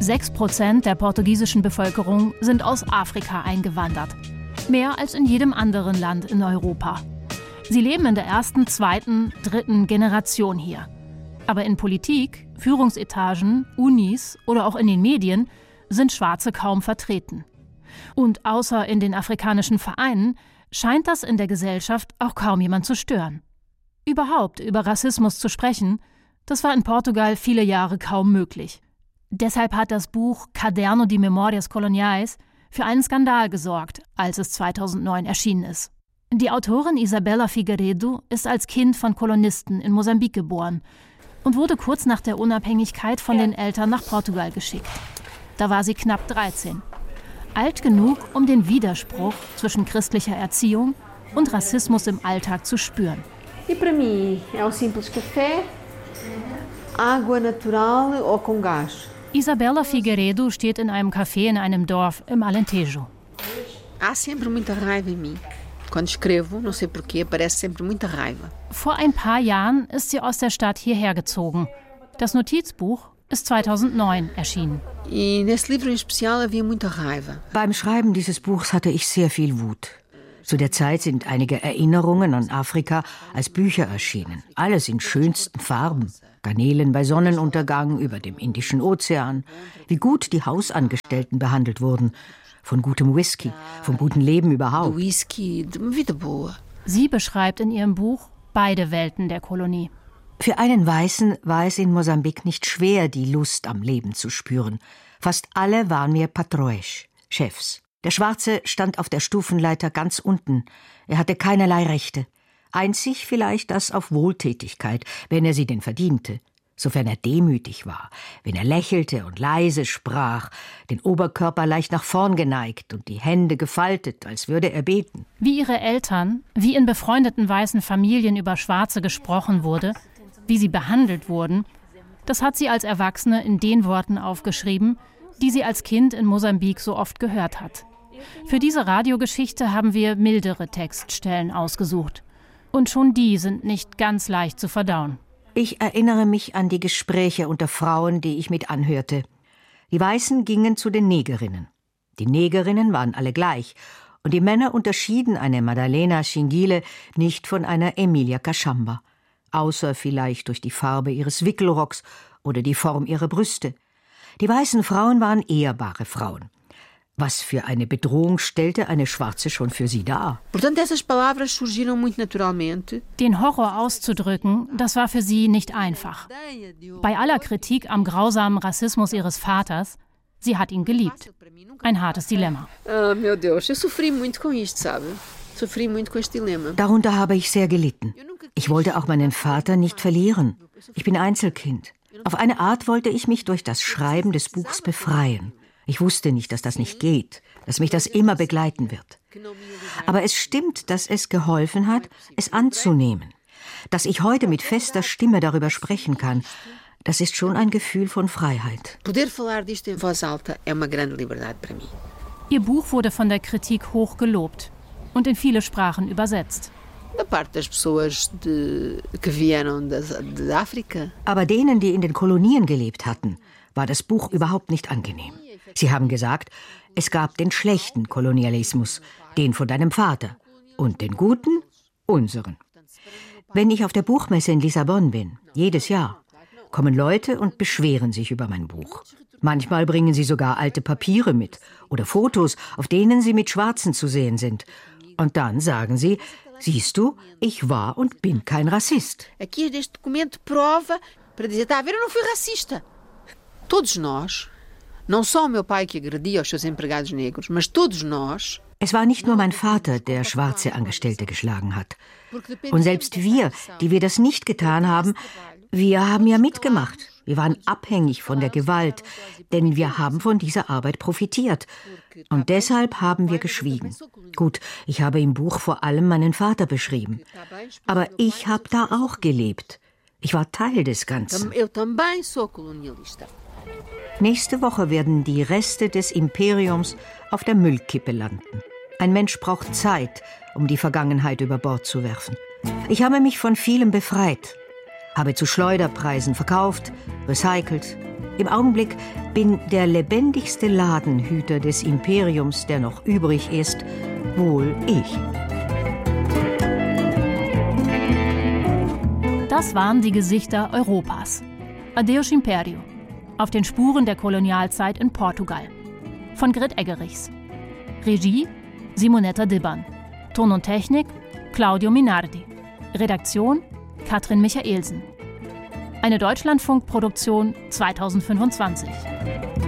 6% der portugiesischen Bevölkerung sind aus Afrika eingewandert. Mehr als in jedem anderen Land in Europa. Sie leben in der ersten, zweiten, dritten Generation hier. Aber in Politik, Führungsetagen, Unis oder auch in den Medien sind Schwarze kaum vertreten. Und außer in den afrikanischen Vereinen scheint das in der Gesellschaft auch kaum jemand zu stören. Überhaupt über Rassismus zu sprechen, das war in Portugal viele Jahre kaum möglich. Deshalb hat das Buch Caderno de Memórias Coloniais für einen Skandal gesorgt, als es 2009 erschienen ist. Die Autorin Isabella Figueiredo ist als Kind von Kolonisten in Mosambik geboren und wurde kurz nach der Unabhängigkeit von den Eltern nach Portugal geschickt. Da war sie knapp 13. Alt genug, um den Widerspruch zwischen christlicher Erziehung und Rassismus im Alltag zu spüren. E para mim é simples café, água natural ou com gás. Isabella Figueiredo steht in einem Café in einem Dorf im Alentejo. Há sempre muita raiva em mim. Quando escrevo, não sei porquê, aparece sempre muita raiva. Vor ein paar Jahren ist sie aus der Stadt hierher gezogen. Das Notizbuch ist 2009 erschienen. E nesse livro em especial havia muita raiva. Beim Schreiben dieses Buchs hatte ich sehr viel Wut. Zu der Zeit sind einige Erinnerungen an Afrika als Bücher erschienen. Alles in schönsten Farben. Garnelen bei Sonnenuntergang über dem Indischen Ozean. Wie gut die Hausangestellten behandelt wurden. Von gutem Whisky, vom guten Leben überhaupt. Sie beschreibt in ihrem Buch beide Welten der Kolonie. Für einen Weißen war es in Mosambik nicht schwer, die Lust am Leben zu spüren. Fast alle waren mir Patroes, Chefs. Der Schwarze stand auf der Stufenleiter ganz unten. Er hatte keinerlei Rechte. Einzig vielleicht das auf Wohltätigkeit, wenn er sie denn verdiente. Sofern er demütig war, wenn er lächelte und leise sprach, den Oberkörper leicht nach vorn geneigt und die Hände gefaltet, als würde er beten. Wie ihre Eltern, wie in befreundeten weißen Familien über Schwarze gesprochen wurde, wie sie behandelt wurden, das hat sie als Erwachsene in den Worten aufgeschrieben, die sie als Kind in Mosambik so oft gehört hat. Für diese Radiogeschichte haben wir mildere Textstellen ausgesucht. Und schon die sind nicht ganz leicht zu verdauen. Ich erinnere mich an die Gespräche unter Frauen, die ich mit anhörte. Die Weißen gingen zu den Negerinnen. Die Negerinnen waren alle gleich. Und die Männer unterschieden eine Madalena Xingile nicht von einer Emilia Kashamba. Außer vielleicht durch die Farbe ihres Wickelrocks oder die Form ihrer Brüste. Die weißen Frauen waren ehrbare Frauen. Was für eine Bedrohung stellte eine Schwarze schon für sie dar? Den Horror auszudrücken, das war für sie nicht einfach. Bei aller Kritik am grausamen Rassismus ihres Vaters, sie hat ihn geliebt. Ein hartes Dilemma. Darunter habe ich sehr gelitten. Ich wollte auch meinen Vater nicht verlieren. Ich bin Einzelkind. Auf eine Art wollte ich mich durch das Schreiben des Buchs befreien. Ich wusste nicht, dass das nicht geht, dass mich das immer begleiten wird. Aber es stimmt, dass es geholfen hat, es anzunehmen. Dass ich heute mit fester Stimme darüber sprechen kann, das ist schon ein Gefühl von Freiheit. Ihr Buch wurde von der Kritik hoch gelobt und in viele Sprachen übersetzt. Aber denen, die in den Kolonien gelebt hatten, war das Buch überhaupt nicht angenehm. Sie haben gesagt, es gab den schlechten Kolonialismus, den von deinem Vater, und den guten, unseren. Wenn ich auf der Buchmesse in Lissabon bin, jedes Jahr, kommen Leute und beschweren sich über mein Buch. Manchmal bringen sie sogar alte Papiere mit oder Fotos, auf denen sie mit Schwarzen zu sehen sind. Und dann sagen sie, siehst du, ich war und bin kein Rassist. Aqui este documento prova para dizer, tá a ver, eu não fui racista. Todos nós, não só o meu pai que agredia os seus empregados negros, mas todos nós. Es war nicht nur mein Vater, der schwarze Angestellte geschlagen hat. Und selbst wir, die wir das nicht getan haben, wir haben ja mitgemacht. Wir waren abhängig von der Gewalt, denn wir haben von dieser Arbeit profitiert. Und deshalb haben wir geschwiegen. Gut, ich habe im Buch vor allem meinen Vater beschrieben. Aber ich habe da auch gelebt. Ich war Teil des Ganzen. Nächste Woche werden die Reste des Imperiums auf der Müllkippe landen. Ein Mensch braucht Zeit, um die Vergangenheit über Bord zu werfen. Ich habe mich von vielem befreit, habe zu Schleuderpreisen verkauft, recycelt, Im Augenblick bin der lebendigste Ladenhüter des Imperiums, der noch übrig ist, wohl ich. Das waren die Gesichter Europas. Adeus Imperio. Auf den Spuren der Kolonialzeit in Portugal. Von Grit Eggerichs. Regie Simonetta Dibbern. Ton und Technik Claudio Minardi. Redaktion Katrin Michaelsen. Eine Deutschlandfunk-Produktion 2025.